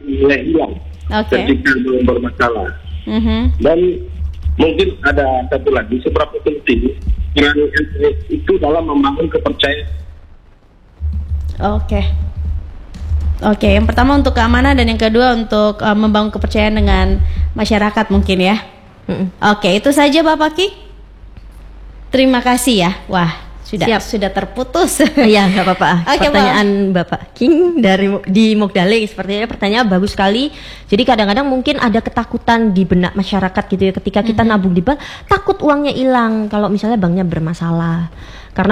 nilai hilang ketika belum bermasalah. Dan mungkin ada satu lagi, seberapa penting peran LPS itu dalam membangun kepercayaan. Oke, yang pertama untuk keamanan dan yang kedua untuk membangun kepercayaan dengan masyarakat mungkin ya. Oke, itu saja Bapak Ki. Terima kasih ya. Wah, sudah terputus. Iya, nggak apa-apa. Pertanyaan Bapak King di Mogdale sepertinya pertanyaan bagus sekali. Jadi kadang-kadang mungkin ada ketakutan di benak masyarakat gitu ya, ketika kita nabung di bank, takut uangnya hilang kalau misalnya banknya bermasalah. Karena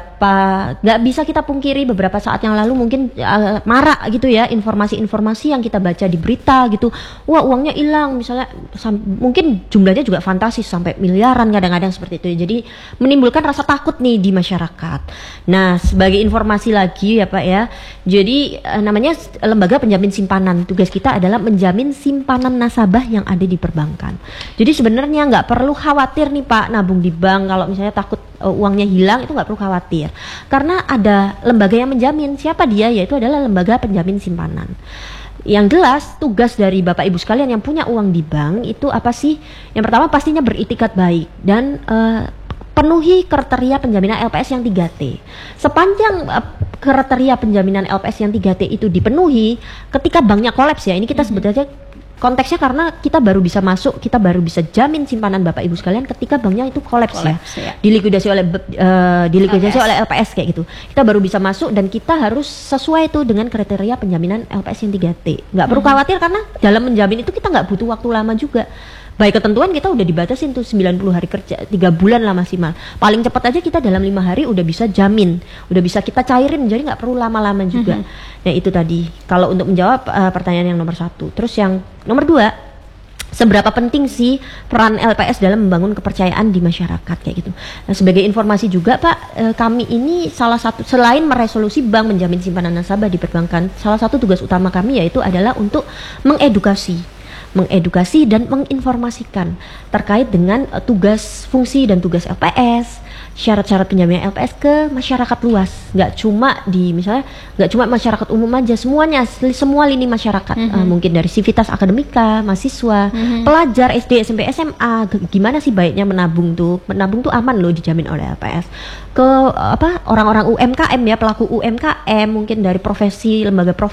nggak bisa kita pungkiri beberapa saat yang lalu mungkin marak gitu ya informasi-informasi yang kita baca di berita gitu, wah uangnya hilang misalnya, mungkin jumlahnya juga fantastis sampai miliaran kadang-kadang seperti itu. Jadi menimbulkan rasa takut nih di masyarakat. Nah, sebagai informasi lagi ya Pak ya, jadi namanya lembaga penjamin simpanan, tugas kita adalah menjamin simpanan nasabah yang ada di perbankan. Jadi sebenarnya nggak perlu khawatir nih Pak nabung di bank kalau misalnya takut uangnya hilang, itu nggak perlu khawatir karena ada lembaga yang menjamin. Siapa dia? Yaitu adalah lembaga penjamin simpanan. Yang jelas tugas dari Bapak Ibu sekalian yang punya uang di bank itu apa sih? Yang pertama pastinya beritikat baik dan penuhi kriteria penjaminan LPS yang 3T. Sepanjang kriteria penjaminan LPS yang 3T itu dipenuhi, ketika banknya kolaps ya, ini kita sebut aja konteksnya karena kita baru bisa masuk, kita baru bisa jamin simpanan Bapak Ibu sekalian ketika banknya itu kolaps ya. Dilikuidasi oleh LPS kayak gitu. Kita baru bisa masuk dan kita harus sesuai itu dengan kriteria penjaminan LPS yang 3T. Nggak perlu khawatir karena dalam menjamin itu kita nggak butuh waktu lama juga. Baik ketentuan kita udah dibatasin tuh 90 hari kerja, 3 bulan lah maksimal. Paling cepat aja kita dalam 5 hari udah bisa jamin, udah bisa kita cairin, jadi nggak perlu lama-lama juga. Nah itu tadi, kalau untuk menjawab pertanyaan yang nomor 1. Terus yang nomor 2, seberapa penting sih peran LPS dalam membangun kepercayaan di masyarakat kayak gitu. Nah sebagai informasi juga Pak, kami ini salah satu, selain meresolusi bank menjamin simpanan nasabah di perbankan, salah satu tugas utama kami yaitu adalah untuk mengedukasi dan menginformasikan terkait dengan tugas, fungsi dan tugas LPS, syarat-syarat penjaminan LPS ke masyarakat luas. Nggak cuma masyarakat umum aja, semua lini masyarakat, mungkin dari sivitas akademika, mahasiswa, pelajar SD, SMP, SMA. Gimana sih baiknya menabung tuh aman loh, dijamin oleh LPS. Ke orang-orang UMKM ya, pelaku UMKM, mungkin dari lembaga profesi